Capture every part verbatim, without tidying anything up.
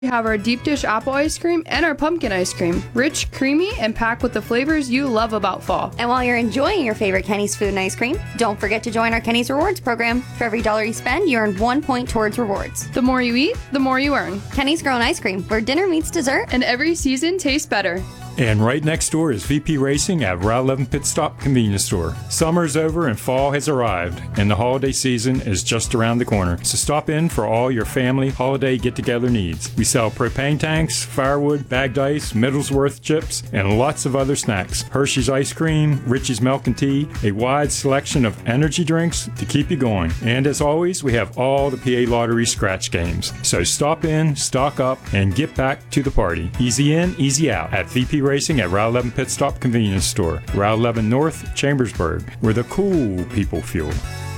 We have our deep dish apple ice cream and our pumpkin ice cream. Rich, creamy, and packed with the flavors you love about fall. And while you're enjoying your favorite Kenny's food and ice cream, don't forget to join our Kenny's Rewards program. For every dollar you spend, you earn one point towards rewards. The more you eat, the more you earn. Kenny's Grown Ice Cream, where dinner meets dessert. And every season tastes better. And right next door is V P Racing at Route eleven Pit Stop Convenience Store. Summer's over and fall has arrived, and the holiday season is just around the corner. So stop in for all your family holiday get-together needs. We sell propane tanks, firewood, bagged ice, Middlesworth chips, and lots of other snacks. Hershey's ice cream, Richie's milk and tea, a wide selection of energy drinks to keep you going. And as always, we have all the P A Lottery scratch games. So stop in, stock up, and get back to the party. Easy in, easy out at V P Racing at Route eleven Pit Stop Convenience Store, Route eleven North, Chambersburg, where the cool people fuel.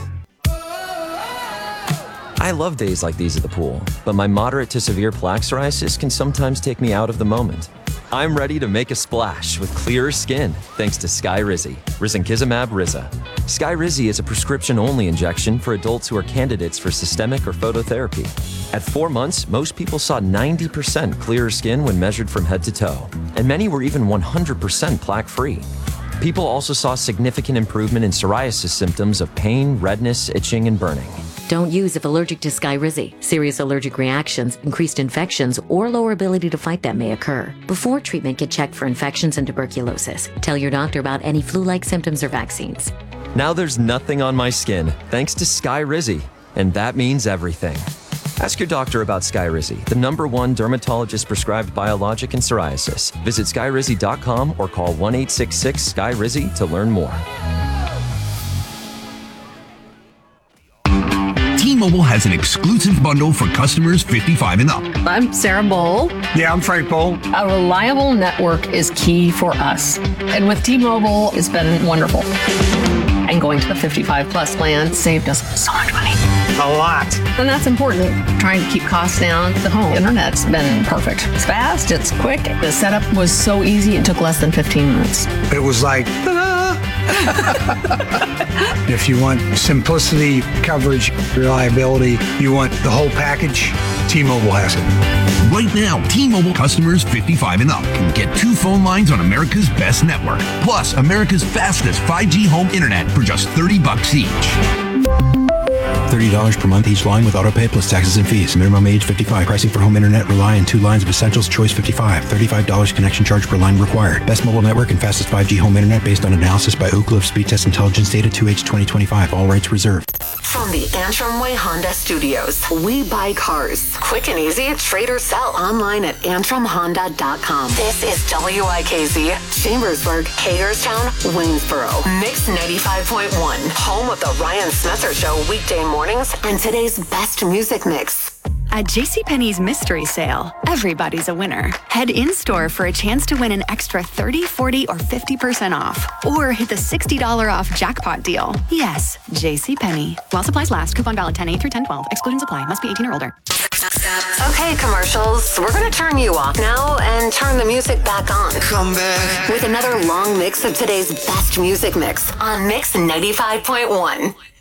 I love days like these at the pool, but my moderate to severe plaque psoriasis can sometimes take me out of the moment. I'm ready to make a splash with clearer skin thanks to Skyrizi, risankizumab Riza. Skyrizi is a prescription-only injection for adults who are candidates for systemic or phototherapy. At four months, most people saw ninety percent clearer skin when measured from head to toe, and many were even one hundred percent plaque-free. People also saw significant improvement in psoriasis symptoms of pain, redness, itching, and burning. Don't use if allergic to Skyrizi. Serious allergic reactions, increased infections, or lower ability to fight them may occur. Before treatment, get checked for infections and tuberculosis. Tell your doctor about any flu-like symptoms or vaccines. Now there's nothing on my skin thanks to Skyrizi, and that means everything. Ask your doctor about Skyrizi, the number one dermatologist-prescribed biologic in psoriasis. Visit skyrizi dot com or call one eight six six Skyrizi to learn more. T-Mobile has an exclusive bundle for customers fifty-five and up. I'm Sarah Bowl. Yeah, I'm Frank Bowl. A reliable network is key for us. And with T-Mobile, it's been wonderful. And going to the fifty-five plus plan saved us so much money. A lot. And that's important. Trying to keep costs down. The home internet's been perfect. It's fast, it's quick. The setup was so easy, it took less than fifteen minutes. It was like, if you want simplicity, coverage, reliability, you want the whole package, T-Mobile has it. Right now, T-Mobile customers fifty-five and up can get two phone lines on America's best network, plus America's fastest five G home internet for just thirty bucks each. thirty dollars per month each line with autopay plus taxes and fees. Minimum age fifty-five. Pricing for home internet rely on two lines of Essentials. Choice fifty-five. thirty-five dollars connection charge per line required. Best mobile network and fastest five G home internet based on analysis by Ookla of Speed Test Intelligence data two H twenty twenty-five. All rights reserved. From the Antrim Way Honda Studios, we buy cars. Quick and easy, trade or sell online at antrim honda dot com. This is W I K Z, Chambersburg, Hagerstown, Waynesboro. Mix ninety-five point one, home of the Ryan Smetzer Show weekday mornings and today's best music mix. At JCPenney's Mystery Sale, everybody's a winner. Head in-store for a chance to win an extra thirty, forty, or fifty percent off. Or hit the sixty dollars off jackpot deal. Yes, JCPenney. While supplies last, coupon valid ten eight through ten twelve. Excluding supply. Must be eighteen or older. Okay, commercials. We're going to turn you off now and turn the music back on. Come back. With another long mix of today's best music mix on Mix ninety-five point one.